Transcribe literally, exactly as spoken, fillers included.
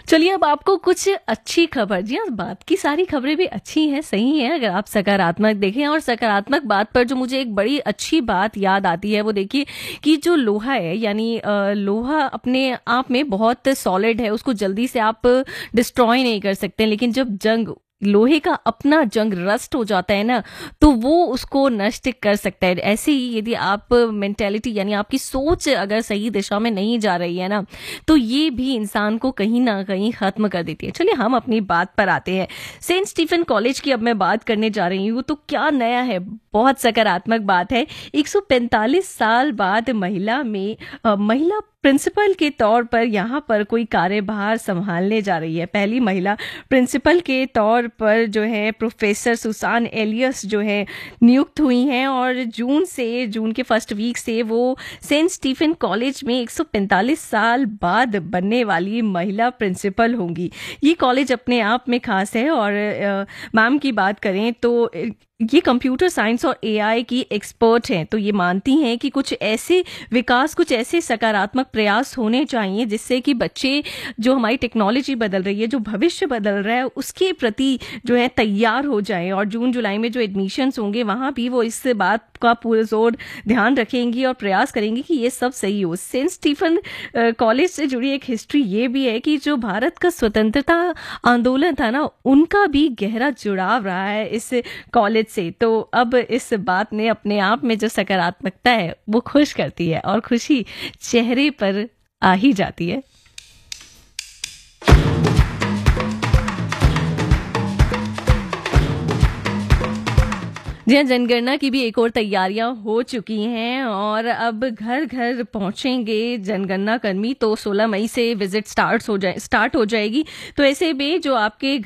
चलिए अब आपको कुछ अच्छी खबर। जी हाँ, बात की सारी खबरें भी अच्छी हैं, सही हैं अगर आप सकारात्मक देखें। और सकारात्मक बात पर जो मुझे एक बड़ी अच्छी बात याद आती है वो देखिए कि जो लोहा है यानी अ, लोहा अपने आप में बहुत सॉलिड है, उसको जल्दी से आप डिस्ट्रॉय नहीं कर सकते। लेकिन जब जंग लोहे का अपना जंग रस्ट हो जाता है ना, तो वो उसको नष्ट कर सकता है। ऐसे ही यदि आप मेंटेलिटी यानी आपकी सोच अगर सही दिशा में नहीं जा रही है ना, तो ये भी इंसान को कहीं ना कहीं खत्म कर देती है। चलिए हम अपनी बात पर आते हैं। सेंट स्टीफन कॉलेज की अब मैं बात करने जा रही हूँ, तो क्या नया है, बहुत सकारात्मक बात है। एक सौ पैंतालीस साल बाद महिला में अ, महिला प्रिंसिपल के तौर पर यहाँ पर कोई कार्यभार संभालने जा रही है। पहली महिला प्रिंसिपल के तौर पर जो है प्रोफेसर सुसान एलियस जो है नियुक्त हुई हैं, और जून से जून के फर्स्ट वीक से वो सेंट स्टीफन कॉलेज में एक सौ पैंतालीस साल बाद बनने वाली महिला प्रिंसिपल होंगी। ये कॉलेज अपने आप में खास है। और अ, मैम की बात करें तो अ, ये कंप्यूटर साइंस और एआई की एक्सपर्ट हैं, तो ये मानती हैं कि कुछ ऐसे विकास, कुछ ऐसे सकारात्मक प्रयास होने चाहिए जिससे कि बच्चे, जो हमारी टेक्नोलॉजी बदल रही है, जो भविष्य बदल रहा है, उसके प्रति जो है तैयार हो जाएं। और जून जुलाई में जो एडमिशन्स होंगे वहाँ भी वो इस बात का पूरा जोर ध्यान रखेंगी और प्रयास करेंगी कि ये सब सही हो। सेंट स्टीफन कॉलेज से जुड़ी एक हिस्ट्री ये भी है कि जो भारत का स्वतंत्रता आंदोलन था ना, उनका भी गहरा जुड़ाव रहा है इस कॉलेज से। तो अब इस बात ने अपने आप में जो सकारात्मकता है वो खुश करती है, और खुशी चेहरे पर आ ही जाती है। जी हाँ, जनगणना की भी एक और तैयारियां हो चुकी हैं, और अब घर घर पहुंचेंगे जनगणना कर्मी। तो सोलह मई से विजिट स्टार्ट हो जाए स्टार्ट हो जाएगी। तो ऐसे में जो आपके